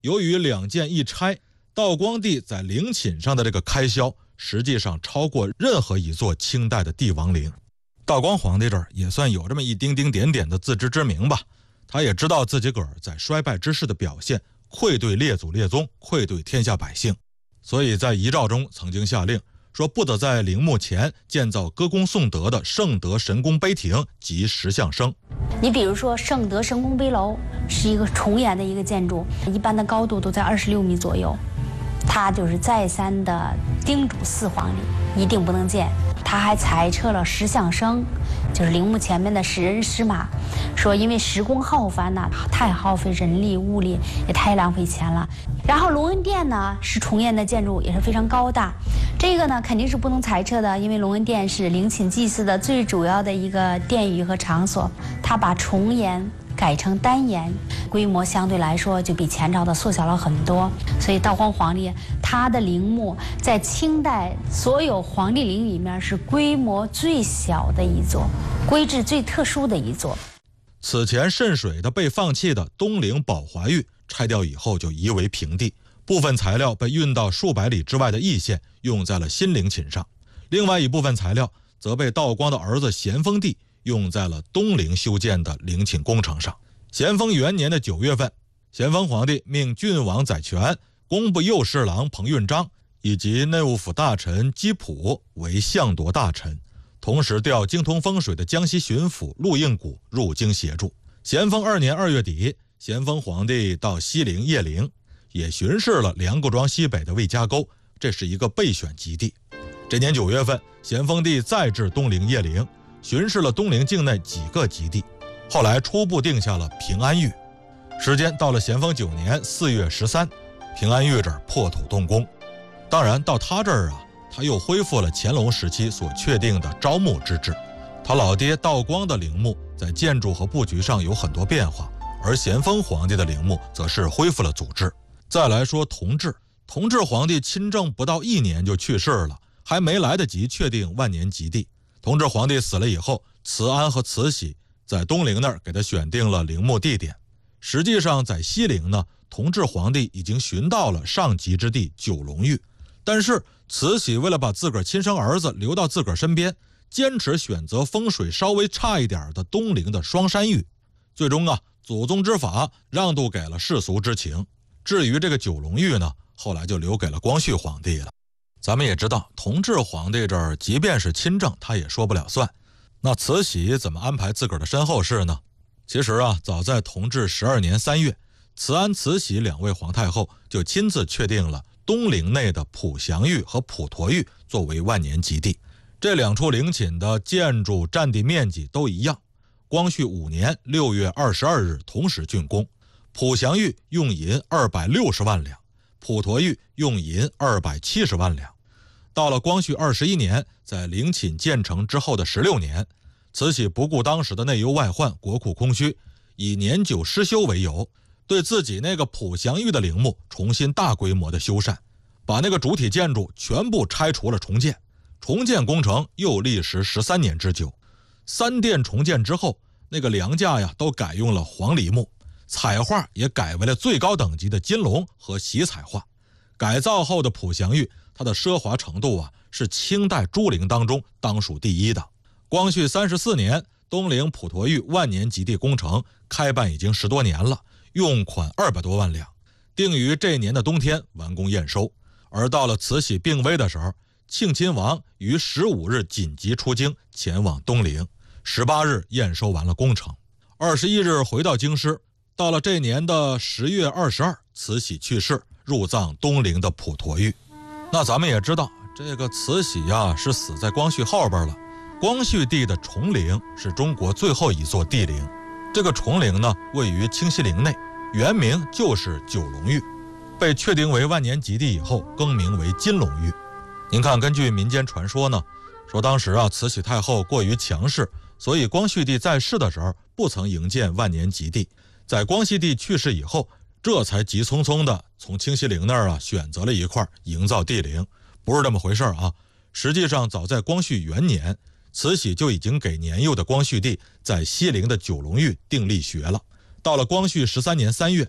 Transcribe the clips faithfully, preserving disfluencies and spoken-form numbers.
由于两件一拆，道光帝在陵寝上的这个开销实际上超过任何一座清代的帝王陵。道光皇帝这儿也算有这么一丁丁点点的自知之明吧，他也知道自己个儿在衰败之势的表现愧对列祖列宗，愧对天下百姓，所以在遗诏中曾经下令说，不得在陵墓前建造歌功颂德的圣德神功碑亭及石像生。 你比如说圣德神功碑楼是一个重檐的一个建筑，一般的高度都在二十六米左右，他就是再三的叮嘱四皇帝一定不能建。他还裁撤了石像生，就是陵墓前面的石人石马，说因为施工浩繁呢，太耗费人力物力，也太浪费钱了。然后隆恩殿呢是重檐的建筑，也是非常高大，这个呢肯定是不能裁撤的，因为隆恩殿是陵寝祭祀的最主要的一个殿宇和场所。他把重檐改成单檐，规模相对来说就比前朝的缩小了很多，所以道光皇帝他的陵墓在清代所有皇帝陵里面是规模最小的一座，规制最特殊的一座。 此前渗水的被放弃的东陵宝华狱拆掉以后就夷为平地，部分材料被运到数百里之外的义县，用在了新陵寝上，另外一部分材料则被道光的儿子咸丰帝用在了东陵修建的陵寝工程上。咸丰元年的九月份，咸丰皇帝命郡王载权、工部右侍郎彭运章以及内务府大臣基溥为相夺大臣，同时调精通风水的江西巡抚陆应谷入京协助。咸丰二年二月底，咸丰皇帝到西陵谒陵，也巡视了梁各庄西北的魏家沟，这是一个备选基地。这年九月份，咸丰帝再至东陵谒陵，巡视了东陵境内几个基地，后来初步定下了平安峪。时间到了咸丰九年四月十三，平安峪这儿破土动工。当然到他这儿啊，他又恢复了乾隆时期所确定的招募之制。他老爹道光的陵墓在建筑和布局上有很多变化，而咸丰皇帝的陵墓则是恢复了祖制。再来说同治，同治皇帝亲政不到一年就去世了，还没来得及确定万年吉地。同治皇帝死了以后，慈安和慈禧在东陵那儿给他选定了陵墓地点。实际上在西陵呢，同治皇帝已经寻到了上吉之地九龙峪，但是慈禧为了把自个儿亲生儿子留到自个儿身边，坚持选择风水稍微差一点的东陵的双山峪。最终啊，祖宗之法让渡给了世俗之情。至于这个九龙峪呢，后来就留给了光绪皇帝了。咱们也知道，同治皇帝这儿即便是亲政，他也说不了算。那慈禧怎么安排自个儿的身后事呢？其实啊，早在同治十二年三月，慈安、慈禧两位皇太后就亲自确定了东陵内的普祥峪和普陀峪作为万年吉地。这两处陵寝的建筑占地面积都一样。光绪五年六月二十二日同时竣工，普祥峪用银二百六十万两，普陀峪用银二百七十万两。到了光绪二十一年，在陵寝建成之后的十六年，慈禧不顾当时的内忧外患、国库空虚，以年久失修为由，对自己那个普祥峪的陵墓重新大规模的修缮，把那个主体建筑全部拆除了重建。重建工程又历时十三年之久。三殿重建之后，那个梁架呀都改用了黄梨木，彩画也改为了最高等级的金龙和喜彩画。改造后的普祥峪，它的奢华程度啊是清代诸陵当中当属第一的。光绪三十四年，东陵普陀峪万年吉地工程开办已经十多年了，用款二百多万两，定于这年的冬天完工验收。而到了慈禧病危的时候，庆亲王于十五日紧急出京前往东陵，十八日验收完了工程，二十一日回到京师。到了这年的十月二十二，慈禧去世，入葬东陵的普陀峪。那咱们也知道，这个慈禧呀是死在光绪后边了。光绪帝的崇陵是中国最后一座帝陵，这个崇陵呢位于清西陵内，原名就是九龙峪，被确定为万年吉地以后更名为金龙峪。您看，根据民间传说呢，说当时啊慈禧太后过于强势，所以光绪帝在世的时候不曾营建万年吉地，在光绪帝去世以后，这才急匆匆的从清西陵那儿啊选择了一块营造帝陵。不是这么回事啊，实际上早在光绪元年，慈禧就已经给年幼的光绪帝在西陵的九龙峪订立学了。到了光绪十三年三月，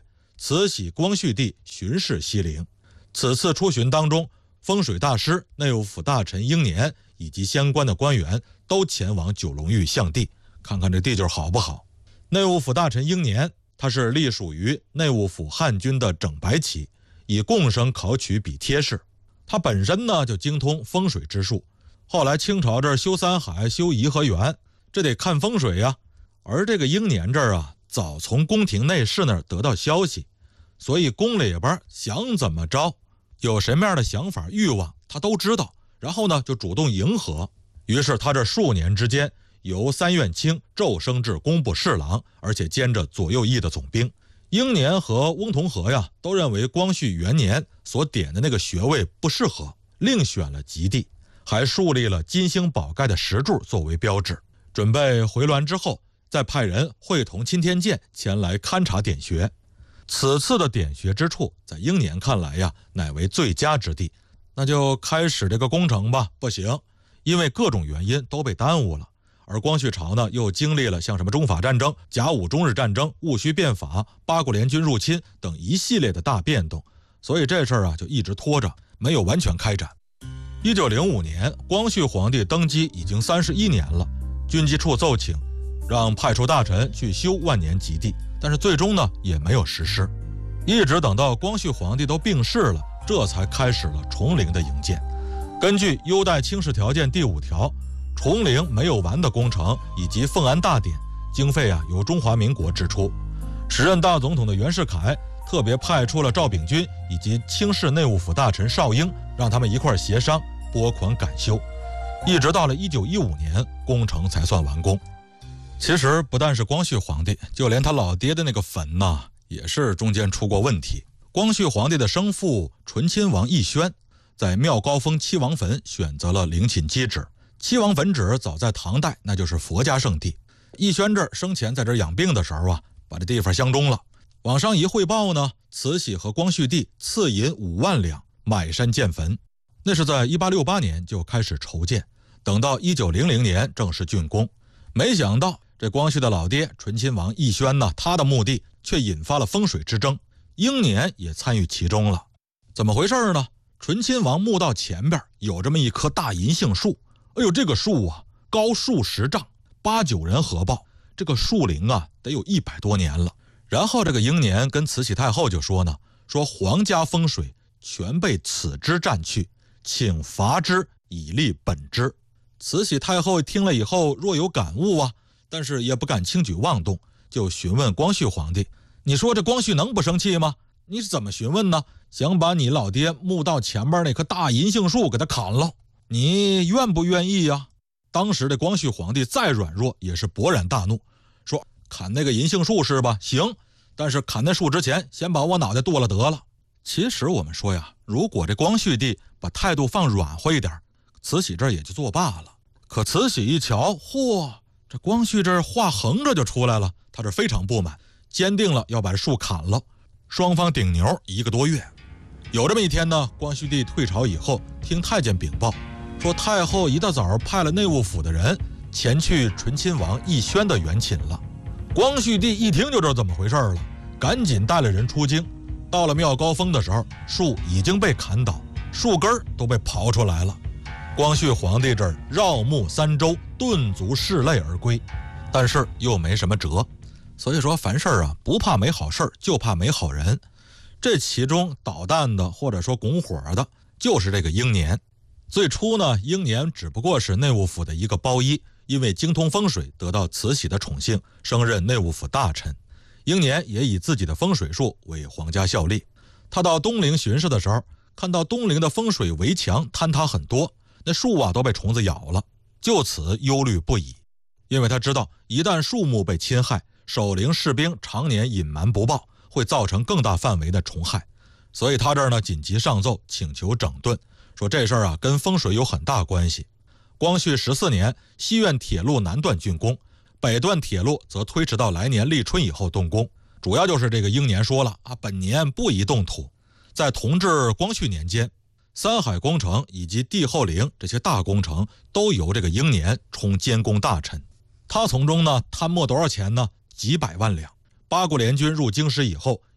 慈禧光绪帝巡视西陵。此次出巡当中，风水大师、内务府大臣英年以及相关的官员都前往九龙峪向地，看看这地界好不好。内务府大臣英年，他是隶属于内务府汉军的整白旗，以贡生考取比贴士。他本身呢就精通风水之术，后来清朝这儿修三海、修颐和园，这得看风水呀。而这个英年这儿啊，早从宫廷内侍那儿得到消息，所以宫里边想怎么着，有什么样的想法欲望他都知道，然后呢就主动迎合。于是他这数年之间，由三院卿骤升至工部侍郎，而且兼着左右翼的总兵。英年和翁同龢呀都认为光绪元年所点的那个穴位不适合，另选了吉地，还树立了金星宝盖的石柱作为标志，准备回銮之后再派人会同钦天监前来勘察点穴。此次的点穴之处，在英年看来呀，乃为最佳之地，那就开始这个工程吧。不行，因为各种原因都被耽误了。而光绪朝呢，又经历了像什么中法战争、甲午中日战争、戊戌变法、八国联军入侵等一系列的大变动，所以这事儿啊就一直拖着，没有完全开展。一九零五年，光绪皇帝登基已经三十一年了，军机处奏请让派出大臣去修万年吉地，但是最终呢也没有实施。一直等到光绪皇帝都病逝了，这才开始了崇陵的营建。根据优待轻视条件第五条，崇陵没有完的工程以及奉安大典经费啊由中华民国支出。时任大总统的袁世凯特别派出了赵秉钧以及清室内务府大臣邵英，让他们一块协商拨款赶修。一直到了一九一五年，工程才算完工。其实不但是光绪皇帝，就连他老爹的那个坟呐，也是中间出过问题。光绪皇帝的生父醇亲王奕轩，在妙高峰七王坟选择了陵寝基址。七王坟址早在唐代那就是佛家圣地。奕轩这儿生前在这儿养病的时候啊，把这地方相中了。往上一汇报呢，慈禧和光绪帝赐银五万两买山建坟。那是在一八六八年就开始筹建，等到一九零零年正式竣工。没想到这光绪的老爹醇亲王奕轩呢，他的目的却引发了风水之争，英年也参与其中了。怎么回事呢？醇亲王墓道前边有这么一棵大银杏树，哎呦，这个树啊高数十丈，八九人合抱，这个树龄啊得有一百多年了。然后这个英年跟慈禧太后就说呢，说皇家风水全被此枝占去，请伐之以立本枝。慈禧太后听了以后若有感悟啊，但是也不敢轻举妄动，就询问光绪皇帝，你说这光绪能不生气吗？你是怎么询问呢？想把你老爹墓道前边那棵大银杏树给他砍了，你愿不愿意呀？当时的光绪皇帝再软弱也是勃然大怒，说砍那个银杏树是吧？行，但是砍那树之前先把我脑袋剁了得了。其实我们说呀，如果这光绪帝把态度放软和一点，慈禧这也就作罢了。可慈禧一瞧，嚯，这光绪这话横着就出来了，他这非常不满，坚定了要把树砍了。双方顶牛一个多月。有这么一天呢，光绪帝退朝以后，听太监禀报说，太后一大早派了内务府的人前去醇亲王奕轩的原寝了。光绪帝一听就知道怎么回事了，赶紧带了人出京。到了妙高峰的时候，树已经被砍倒，树根都被刨出来了。光绪皇帝这儿绕墓三周，顿足拭泪而归，但是又没什么辙。所以说凡事啊，不怕没好事，就怕没好人。这其中捣蛋的或者说拱火的就是这个英年。最初呢，英年只不过是内务府的一个包衣，因为精通风水得到慈禧的宠幸，升任内务府大臣。英年也以自己的风水术为皇家效力。他到东陵巡视的时候，看到东陵的风水围墙坍塌很多，那树啊都被虫子咬了，就此忧虑不已。因为他知道一旦树木被侵害，守陵士兵常年隐瞒不报，会造成更大范围的虫害。所以他这儿呢紧急上奏请求整顿，说这事儿啊跟风水有很大关系。光绪十四年，西苑铁路南段竣工，北段铁路则推迟到来年立春以后动工。主要就是这个英年说了啊，本年不宜动土。在同治、光绪年间，三海工程以及帝后陵这些大工程都由这个英年充监工大臣。他从中呢摊没多少钱呢？几百万两。八国联军入京师以后，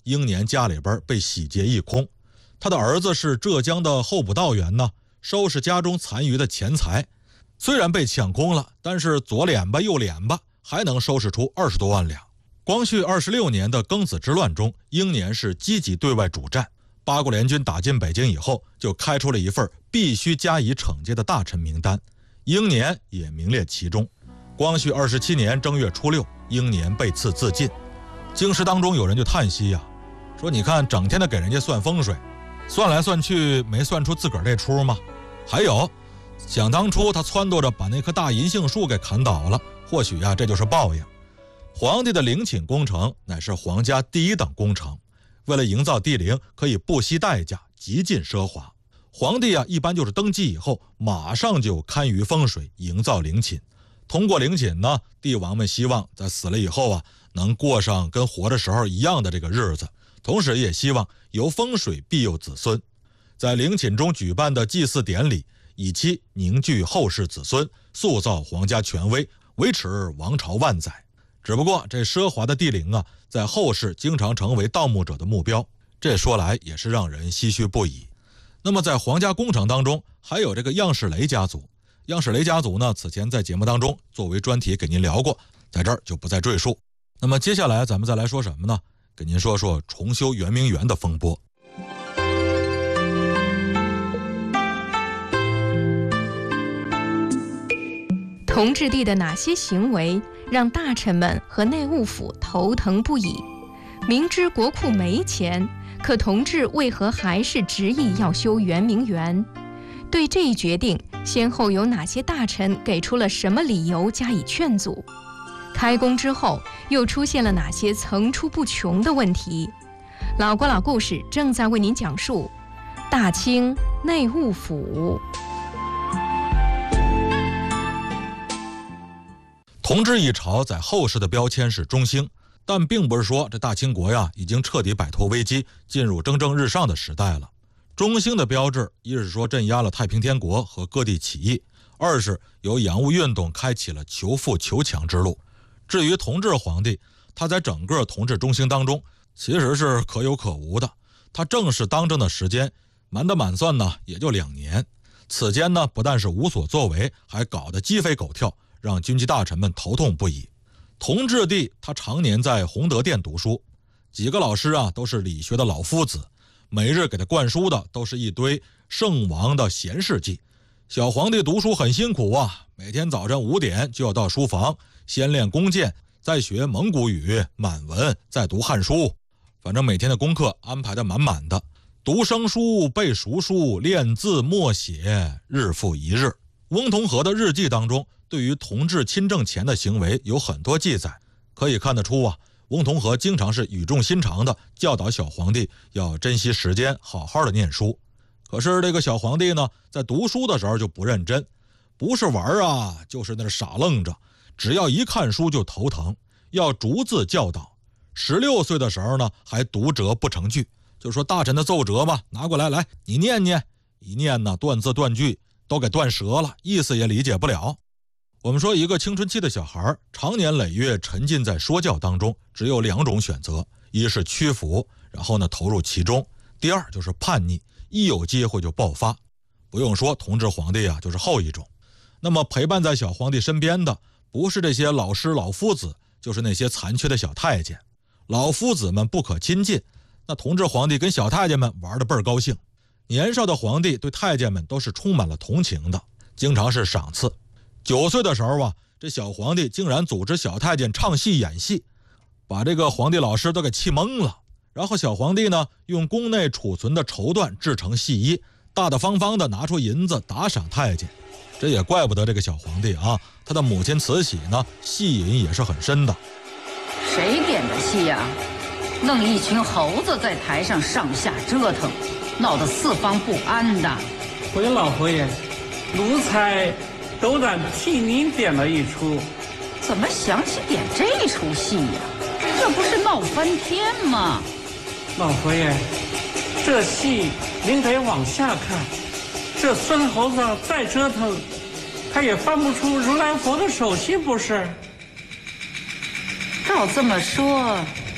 英年家里边被洗劫一空。他的儿子是浙江的候补道员呢，收拾家中残余的钱财，虽然被抢空了，但是左敛吧右敛吧，还能收拾出二十多万两。光绪二十六年的庚子之乱中，英年是积极对外主战。八国联军打进北京以后，就开出了一份必须加以惩戒的大臣名单，英年也名列其中。光绪二十七年正月初六，英年被赐自尽。京师当中有人就叹息呀、啊，说你看整天的给人家算风水，算来算去没算出自个儿这出吗？还有想当初他撺掇着把那棵大银杏树给砍倒了，或许呀、啊、这就是报应。皇帝的陵寝工程乃是皇家第一等工程，为了营造帝陵可以不惜代价，极尽奢华。皇帝啊一般就是登基以后马上就堪舆风水，营造陵寝。通过陵寝呢，帝王们希望在死了以后啊能过上跟活着时候一样的这个日子，同时也希望由风水庇佑子孙。在陵寝中举办的祭祀典礼，以期凝聚后世子孙，塑造皇家权威，维持王朝万载。只不过这奢华的帝陵啊，在后世经常成为盗墓者的目标，这说来也是让人唏嘘不已。那么在皇家工程当中，还有这个样式雷家族。样式雷家族呢，此前在节目当中作为专题给您聊过，在这儿就不再赘述。那么接下来咱们再来说什么呢？给您说说重修圆明园的风波。 同治帝的哪些行为让大臣们和内务府头疼不已？明知国库没钱，可同治为何还是执意要修圆明园？对这一决定，先后有哪些大臣给出了什么理由加以劝阻？开工之后，又出现了哪些层出不穷的问题？老国老故事正在为您讲述大清内务府。 同治一朝在后世的标签是中兴，但并不是说这大清国呀已经彻底摆脱危机，进入蒸蒸日上的时代了。中兴的标志，一是说镇压了太平天国和各地起义，二是由洋务运动开启了求富求强之路。至于同治皇帝，他在整个同治中兴当中其实是可有可无的，他正式当政的时间满打满算呢也就两年，此间呢不但是无所作为，还搞得鸡飞狗跳，让军机大臣们头痛不已。同治帝他常年在弘德殿读书，几个老师啊都是理学的老夫子，每日给他灌输的都是一堆圣王的闲事记。小皇帝读书很辛苦啊，每天早晨五点就要到书房，先练弓箭，再学蒙古语、满文，再读汉书。反正每天的功课安排得满满的，读生书、背熟书、练字默写，日复一日。翁同龢的日记当中，对于同治亲政前的行为有很多记载，可以看得出啊，翁同龢经常是语重心长的教导小皇帝要珍惜时间，好好的念书。可是这个小皇帝呢，在读书的时候就不认真，不是玩啊，就是那傻愣着，只要一看书就头疼，要逐字教导。十六岁的时候呢，还读折不成句，就说大臣的奏折嘛，拿过来，来你念念，一念呢断字断句都给断折了，意思也理解不了。我们说一个青春期的小孩常年累月沉浸在说教当中，只有两种选择，一是屈服，然后呢投入其中，第二就是叛逆，一有机会就爆发。不用说同治皇帝啊就是后一种。那么陪伴在小皇帝身边的不是这些老师老夫子，就是那些残缺的小太监。老夫子们不可亲近，那同治皇帝跟小太监们玩得倍儿高兴。年少的皇帝对太监们都是充满了同情的，经常是赏赐。九岁的时候啊，这小皇帝竟然组织小太监唱戏演戏，把这个皇帝老师都给气懵了。然后小皇帝呢，用宫内储存的绸缎制成戏衣，大大方方的拿出银子打赏太监。这也怪不得这个小皇帝啊，他的母亲慈禧呢，戏瘾也是很深的。 谁演的戏呀、啊？弄一群猴子在台上上下折腾，闹得四方不安的。 回老佛爷，奴才斗胆替您点了一出。 怎么想起点这出戏呀、啊？这不是闹翻天吗？ 老佛爷，这戏您得往下看。这孙猴子再折腾，他也翻不出如来佛的手心，不是？ 照这么说，是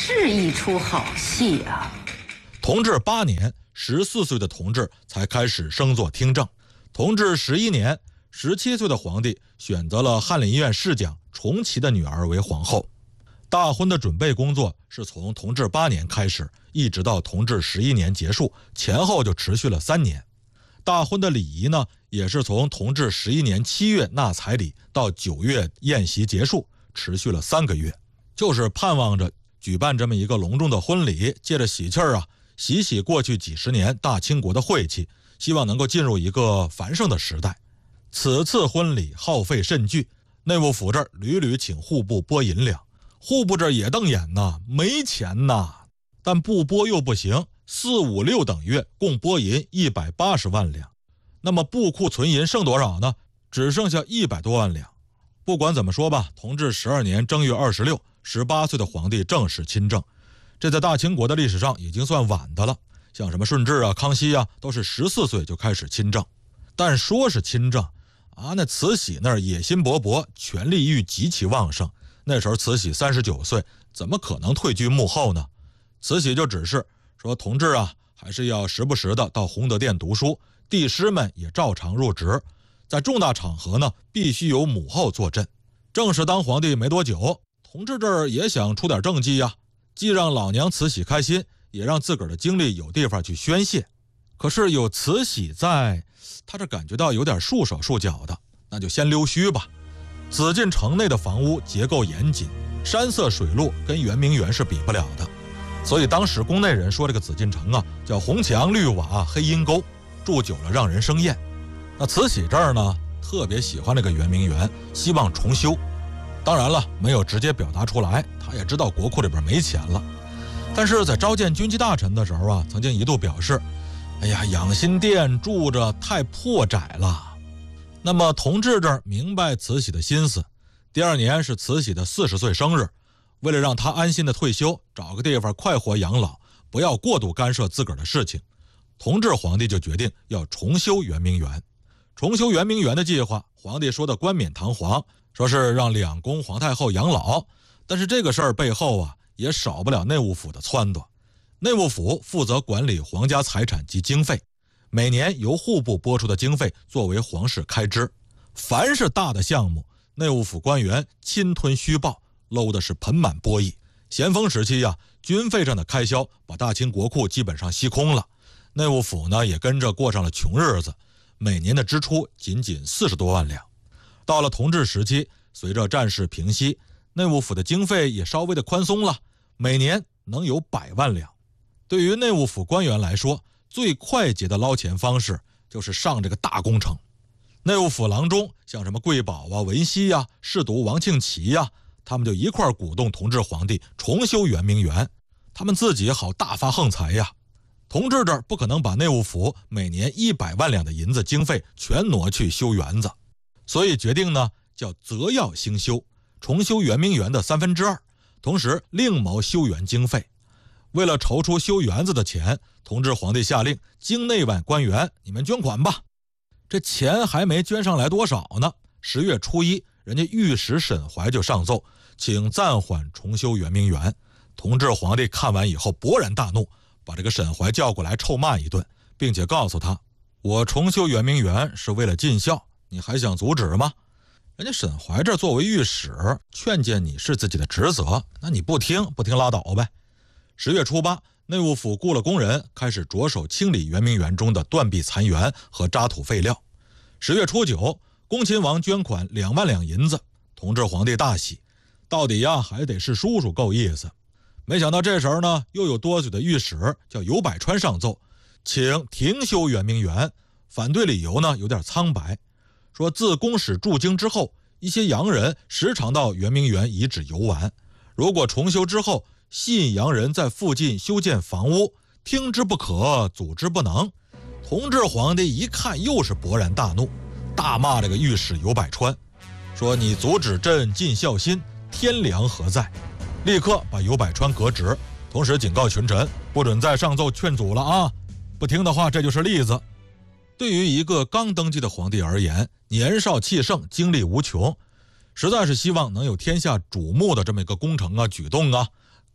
是一出好戏啊！ 同治八年，十四岁的同治才开始升做听政。同治十一年，十七岁的皇帝选择了翰林院侍讲重启的女儿为皇后。大婚的准备工作是从同治八年开始，一直到同治十一年结束，前后就持续了三年。大婚的礼仪呢，也是从同治十一年七月纳彩礼到九月宴席结束，持续了三个月，就是盼望着举办这么一个隆重的婚礼，借着喜气儿啊，洗洗过去几十年大清国的晦气，希望能够进入一个繁盛的时代。此次婚礼耗费甚巨，内务府这儿屡屡请户部拨银两，户部这儿也瞪眼呐，没钱呐，但不拨又不行，四五六等月共拨银一百八十万两。那么部库存银剩多少呢？只剩下一百多万两。不管怎么说吧，同治十二年正月二十六，十八岁的皇帝正式亲政，这在大清国的历史上已经算晚的了。像什么顺治啊、康熙啊，都是十四岁就开始亲政。但说是亲政啊，那慈禧那儿野心勃勃，权力欲极其旺盛。那时候慈禧三十九岁，怎么可能退居幕后呢？慈禧就指示说，同治啊，还是要时不时的到弘德殿读书，帝师们也照常入职，在重大场合呢，必须有母后坐镇。正式当皇帝没多久，同治这儿也想出点政绩呀，既让老娘慈禧开心，也让自个儿的精力有地方去宣泄。可是有慈禧在，他这感觉到有点束手束脚的，那就先溜须吧。紫禁城内的房屋结构严谨，山色水路跟圆明园是比不了的，所以当时宫内人说这个紫禁城啊，叫红墙绿瓦黑阴沟，住久了让人生厌。那慈禧这儿呢，特别喜欢这个圆明园，希望重修。当然了，没有直接表达出来，他也知道国库里边没钱了。但是在召见军机大臣的时候啊，曾经一度表示，哎呀，养心殿住着太破窄了。那么同治这儿明白慈禧的心思，第二年是慈禧的四十岁生日，为了让她安心的退休，找个地方快活养老，不要过度干涉自个儿的事情，同治皇帝就决定要重修圆明园。重修圆明园的计划，皇帝说的冠冕堂皇，说是让两宫皇太后养老，但是这个事儿背后啊，也少不了内务府的撺掇。内务府负责管理皇家财产及经费，每年由户部拨出的经费作为皇室开支，凡是大的项目，内务府官员侵吞虚报，搂的是盆满钵溢。咸丰时期呀、啊，军费上的开销把大清国库基本上吸空了，内务府呢也跟着过上了穷日子，每年的支出仅仅四十多万两。到了同治时期，随着战事平息，内务府的经费也稍微的宽松了，每年能有百万两。对于内务府官员来说，最快捷的捞钱方式就是上这个大工程。内务府郎中像什么贵宝啊、文熙呀、侍读王庆祺呀，他们就一块鼓动同治皇帝重修圆明园，他们自己好大发横财呀。同治这儿不可能把内务府每年一百万两的银子经费全挪去修园子，所以决定呢叫择要兴修，重修圆明园的三分之二，同时另谋修园经费。为了筹出修园子的钱，同治皇帝下令京内外官员，你们捐款吧。这钱还没捐上来多少呢，十月初一，人家御史沈怀就上奏，请暂缓重修圆明园。同治皇帝看完以后勃然大怒，把这个沈怀叫过来臭骂一顿，并且告诉他，我重修圆明园是为了尽孝，你还想阻止吗？人家沈怀这作为御史，劝谏你是自己的职责，那你不听不听拉倒呗。十月初八，内务府雇了工人，开始着手清理圆明园中的断壁残垣和渣土废料。十月初九，恭亲王捐款两万两银子，同治皇帝大喜，到底呀还得是叔叔够意思。没想到这时候呢，又有多嘴的御史叫尤百川上奏，请停修圆明园，反对理由呢有点苍白，说自公使驻京之后，一些洋人时常到圆明园遗址游玩，如果重修之后吸引洋人在附近修建房屋，听之不可，阻之不能。同治皇帝一看又是勃然大怒，大骂这个御史尤百川，说你阻止朕尽孝心，天良何在？立刻把尤百川革职，同时警告群臣不准再上奏劝阻了啊！不听的话，这就是例子。对于一个刚登基的皇帝而言，年少气盛，精力无穷，实在是希望能有天下瞩目的这么一个工程啊、举动啊，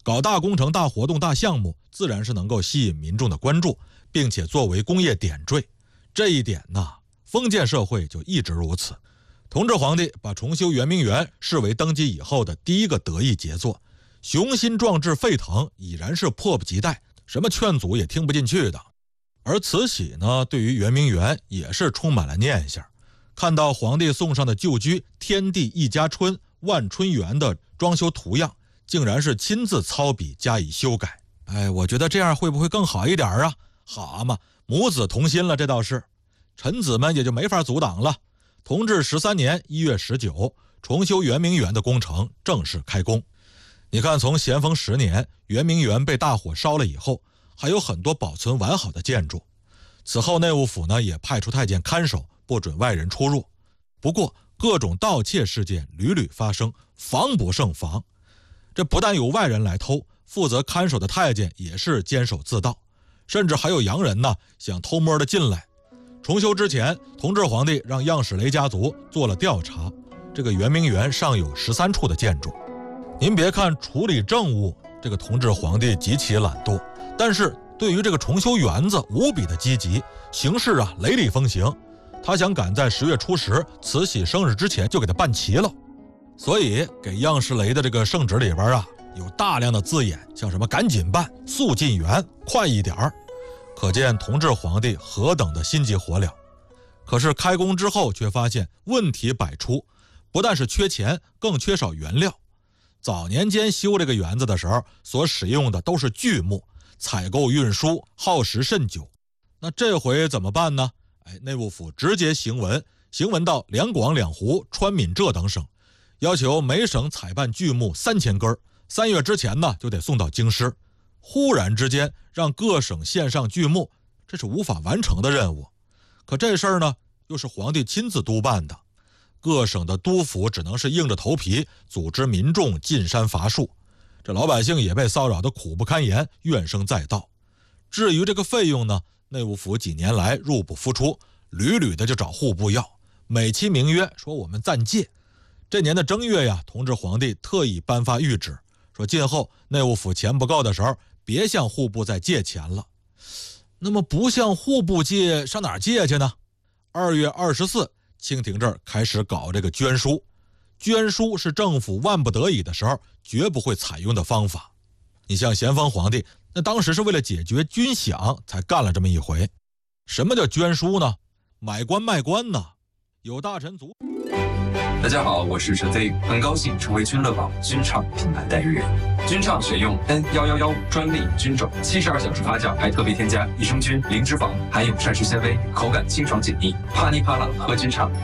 搞大工程、大活动、大项目，自然是能够吸引民众的关注，并且作为工业点缀。这一点呢，封建社会就一直如此。同治皇帝把重修圆明园视为登基以后的第一个得意杰作，雄心壮志沸腾，已然是迫不及待，什么劝阻也听不进去的。而慈禧呢，对于圆明园也是充满了念想，看到皇帝送上的旧居天地一家春、万春园的装修图样，竟然是亲自操笔加以修改。哎，我觉得这样会不会更好一点啊？好嘛，母子同心了，这倒是。臣子们也就没法阻挡了。同治十三年一月十九，重修圆明园的工程正式开工。你看，从咸丰十年圆明园被大火烧了以后，还有很多保存完好的建筑。此后内务府呢也派出太监看守，不准外人出入。不过各种盗窃事件屡屡发生，防不胜防。这不但有外人来偷，负责看守的太监也是监守自盗，甚至还有洋人呢想偷摸的进来。重修之前，同治皇帝让样式雷家族做了调查，这个圆明园尚有十三处的建筑。您别看处理政务这个同治皇帝极其懒惰，但是对于这个重修园子无比的积极，行事啊雷厉风行。他想赶在十月初十慈禧生日之前就给他办齐了，所以给样式雷的这个圣旨里边啊有大量的字眼，像什么赶紧办、速进园、快一点儿，可见同治皇帝何等的心急火燎。可是开工之后却发现问题百出，不但是缺钱，更缺少原料。早年间修这个园子的时候所使用的都是巨木，采购运输耗时甚久。那这回怎么办呢？哎，内务府直接行文，行文到两广、两湖、川闽浙等省，要求每省采办巨木三千根，三月之前呢就得送到京师。忽然之间让各省献上巨木，这是无法完成的任务。可这事儿呢又是皇帝亲自督办的，各省的督府只能是硬着头皮组织民众进山伐树，这老百姓也被骚扰得苦不堪言，怨声载道。至于这个费用呢，内务府几年来入不敷出，屡屡的就找户部要，美其名曰说我们暂借。这年的正月呀，同治皇帝特意颁发谕旨，说今后内务府钱不够的时候，别向户部再借钱了。那么不向户部借，上哪儿借去呢？二月二十四，清廷这儿开始搞这个捐书。捐书是政府万不得已的时候绝不会采用的方法。你像咸丰皇帝，那当时是为了解决军饷才干了这么一回。什么叫捐书呢？买官卖官呢。有大臣族。 大家好，我是陈飞，很高兴成为君乐宝军畅品牌代言人。军畅选用 N 一一一专利菌种，七十二小时发酵，还特别添加益生菌、零脂肪，含有膳食纤维，口感清爽解腻，啪哩啪啦喝军畅。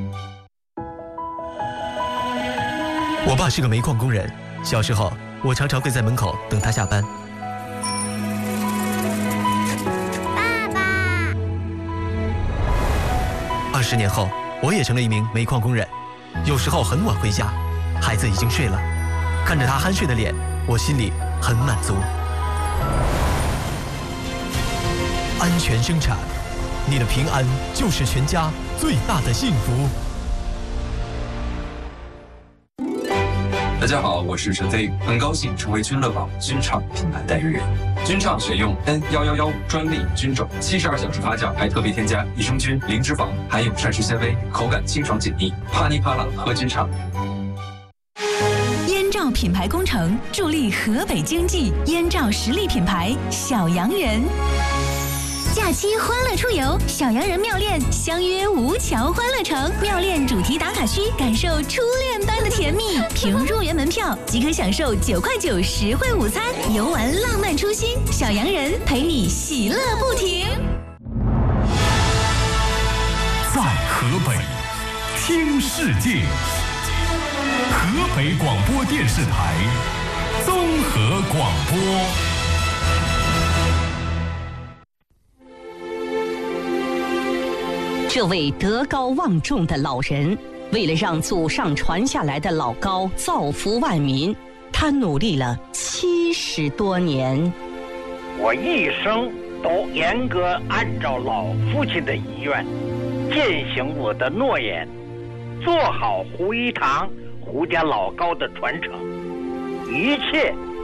我爸是个煤矿工人，小时候我常常跪在门口等他下班。 爸爸。 二十年后，我也成了一名煤矿工人。有时候很晚回家，孩子已经睡了，看着他酣睡的脸，我心里很满足。安全生产，你的平安就是全家最大的幸福。 大家好，我是陈飞，很高兴成为君乐宝军畅品牌代言人。军畅选用 N 一一一专利菌种，七十二小时发酵，还特别添加益生菌、零脂肪，含有膳食纤维，口感清爽解腻，啪哩啪啦喝军畅。 燕赵品牌工程助力河北经济，燕赵实力品牌小洋人。 假期欢乐出游，小洋人妙恋相约吴桥欢乐城，妙恋主题打卡区，感受初恋般的甜蜜。凭入园门票即可享受九块九实惠午餐，游玩浪漫初心，小洋人陪你喜乐不停。 在河北听世界，河北广播电视台综合广播。 这位德高望重的老人，为了让祖上传下来的老高造福万民，他努力了七十多年。 我一生都严格按照老父亲的遗愿，践行我的诺言，做好胡一堂、胡家老高的传承，一切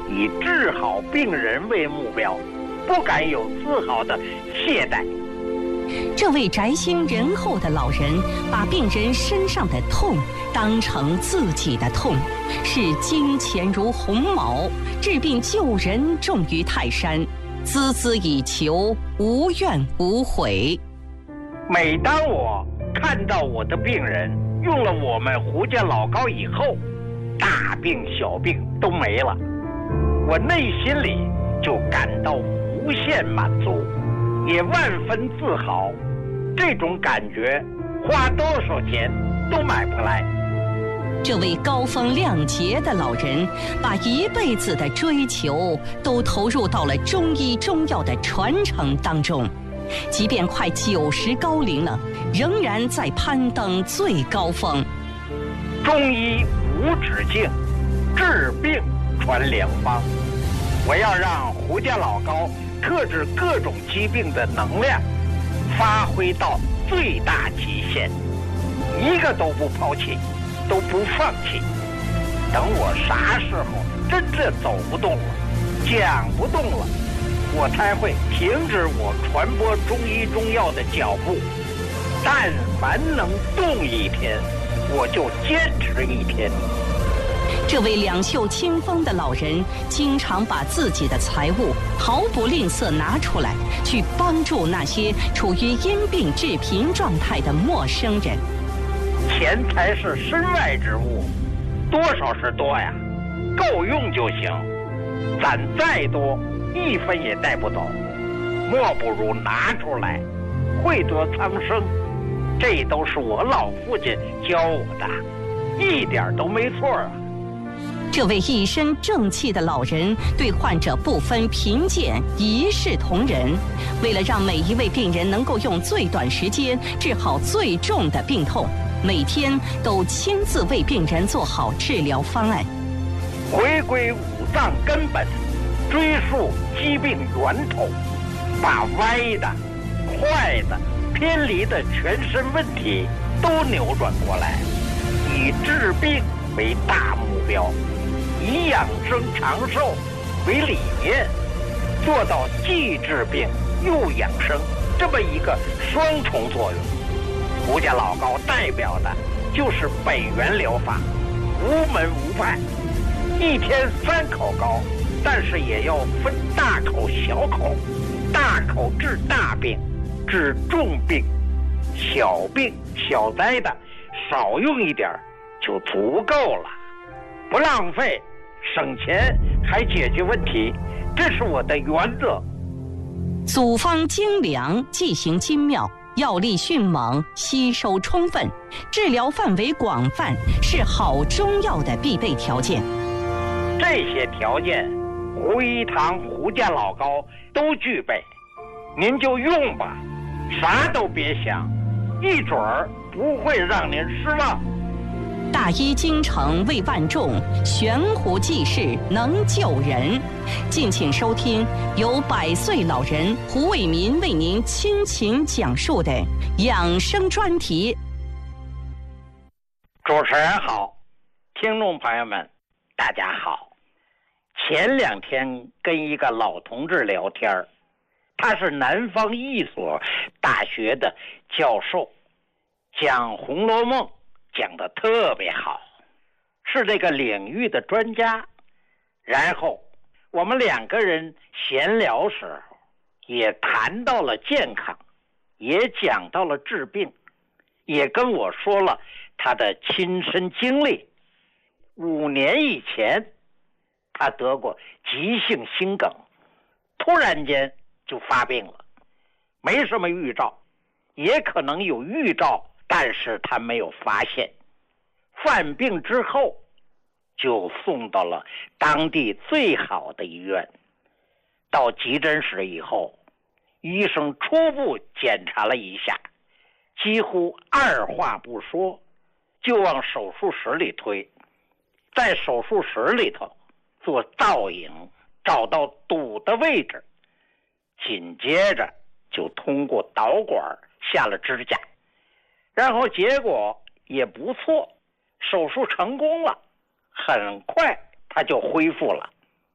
以治好病人为目标，不敢有丝毫的懈怠。 这位宅心仁厚的老人，把病人身上的痛当成自己的痛，视金钱如鸿毛，治病救人重于泰山，孜孜以求，无怨无悔。 每当我看到我的病人用了我们胡家老膏以后，大病小病都没了，我内心里就感到无限满足，也万分自豪。这种感觉花多少钱都买不来。 这位高风亮节的老人，把一辈子的追求都投入到了中医中药的传承当中，即便快九十高龄了，仍然在攀登最高峰。 中医无止境，治病传良方。我要让胡家老膏克制各种疾病的能量发挥到最大极限，一个都不抛弃，都不放弃。等我啥时候真正走不动了，讲不动了，我才会停止我传播中医中药的脚步。但凡能动一天，我就坚持一天。 这位两袖清风的老人，经常把自己的财物毫不吝啬拿出来，去帮助那些处于因病致贫状态的陌生人。 钱财是身外之物，多少是多呀，够用就行。攒再多，一分也带不走，莫不如拿出来，惠泽苍生。这都是我老父亲教我的，一点都没错啊。 这位一身正气的老人对患者不分贫贱，一视同仁。为了让每一位病人能够用最短时间治好最重的病痛，每天都亲自为病人做好治疗方案。 回归五脏根本，追溯疾病源头，把歪的、坏的、偏离的全身问题都扭转过来，以治病为大目标，以养生长寿为理念，做到既治病又养生这么一个双重作用。胡家老膏代表的就是北元疗法，无门无派，一天三口膏，但是也要分大口小口，大口治大病，治重病，小病小灾的少用一点就足够了，不浪费，省钱还解决问题，这是我的原则。 组方精良，剂型精妙，药力迅猛，吸收充分，治疗范围广泛，是好中药的必备条件。 这些条件，胡一堂胡家老膏都具备，您就用吧，啥都别想，一准儿不会让您失望。 大医精诚为万众，悬壶济世能救人。敬请收听由百岁老人胡伟民为您倾情讲述的养生专题。 主持人好，听众朋友们大家好。前两天跟一个老同志聊天，他是南方一所大学的教授，讲《红楼梦》讲得特别好，是这个领域的专家。然后我们两个人闲聊时候也谈到了健康，也讲到了治病，也跟我说了他的亲身经历。五年以前他得过急性心梗，突然间就发病了，没什么预兆，也可能有预兆，但是他没有发现。犯病之后就送到了当地最好的医院，到急诊室以后，医生初步检查了一下，几乎二话不说就往手术室里推。在手术室里头做造影，找到堵的位置，紧接着就通过导管下了支架，然后结果也不错，手术成功了，很快他就恢复了。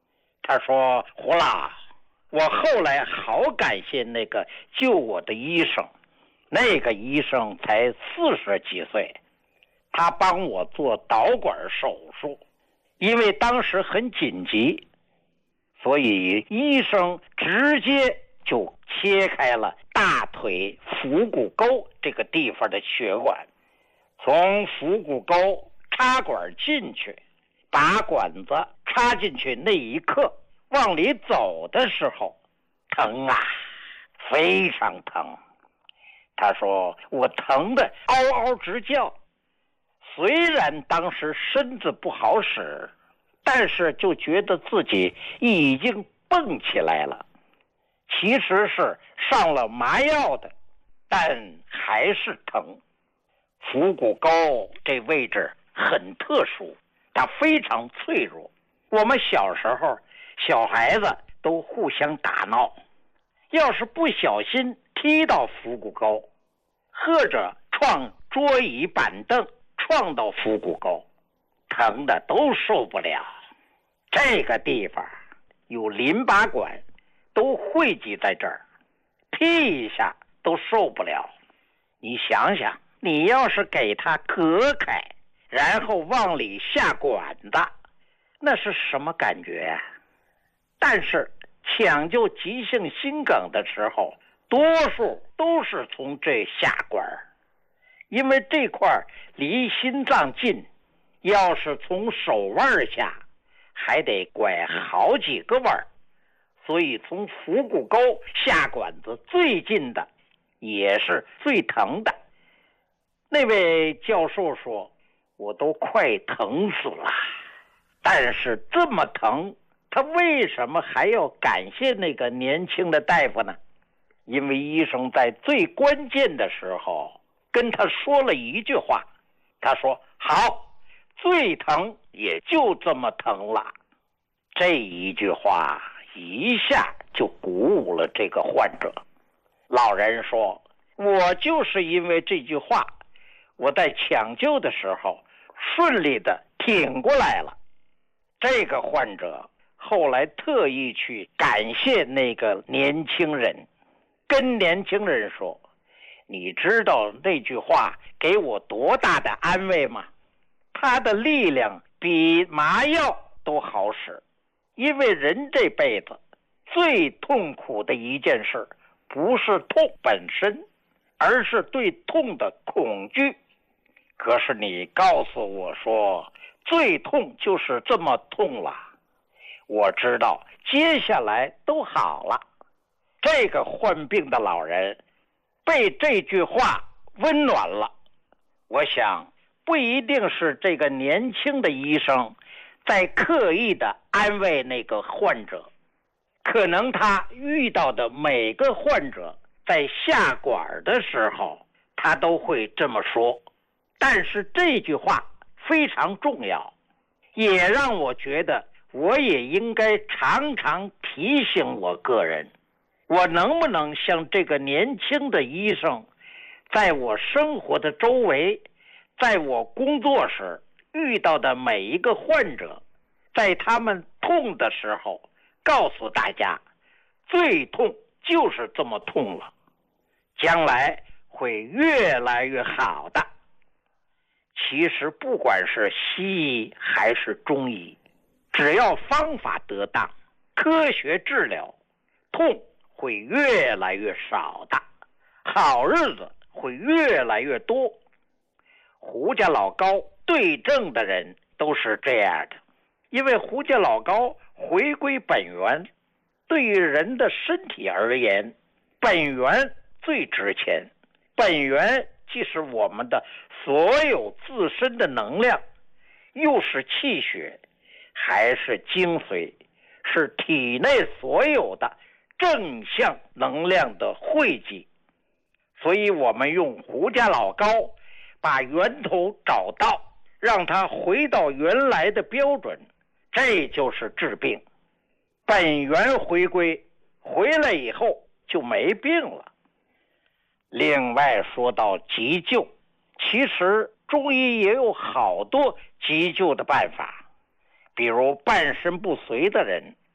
他说：“胡老，我后来好感谢那个救我的医生，那个医生才四十几岁，他帮我做导管手术，因为当时很紧急，所以医生直接就切开了大腿腹股沟这个地方的血管，从腹股沟插管进去，把管子插进去那一刻，往里走的时候，疼啊，非常疼。他说我疼得嗷嗷直叫，虽然当时身子不好使，但是就觉得自己已经蹦起来了。其实是上了麻药的，但还是疼。腹股沟这位置很特殊，它非常脆弱。我们小时候小孩子都互相打闹，要是不小心踢到腹股沟，或者撞桌椅板凳撞到腹股沟，疼的都受不了。这个地方有淋巴管都汇集在这儿，踢一下都受不了。你想想，你要是给它隔开，然后往里下管子，那是什么感觉啊？但是抢救急性心梗的时候，多数都是从这下管，因为这块离心脏近，要是从手腕下还得拐好几个弯，所以从腹股沟下管子最近的也是最疼的。那位教授说，我都快疼死了，但是这么疼，他为什么还要感谢那个年轻的大夫呢？因为医生在最关键的时候跟他说了一句话，他说好，最疼也就这么疼了。这一句话一下就鼓舞了这个患者。老人说，我就是因为这句话，我在抢救的时候顺利的挺过来了。这个患者后来特意去感谢那个年轻人，跟年轻人说，你知道那句话给我多大的安慰吗？它的力量比麻药都好使。因为人这辈子最痛苦的一件事，不是痛本身，而是对痛的恐惧。可是你告诉我说，最痛就是这么痛了，我知道接下来都好了。这个患病的老人被这句话温暖了。我想不一定是这个年轻的医生在刻意的安慰那个患者，可能他遇到的每个患者在下管的时候他都会这么说。但是这句话非常重要，也让我觉得我也应该常常提醒我个人，我能不能像这个年轻的医生，在我生活的周围，在我工作时遇到的每一个患者，在他们痛的时候告诉大家，最痛就是这么痛了，将来会越来越好的。其实不管是西医还是中医，只要方法得当，科学治疗，痛会越来越少的，好日子会越来越多。胡家老高对症的人都是这样的，因为胡家老高回归本源，对于人的身体而言，本源最值钱。本源既是我们的所有自身的能量，又是气血，还是精髓，是体内所有的正向能量的汇集。所以我们用胡家老高把源头找到，让它回到原来的标准，这就是治病。本源回归，回来以后就没病了。另外说到急救，其实中医也有好多急救的办法，比如半身不遂的人，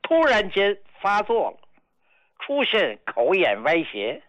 突然间发作了，出现口眼歪斜，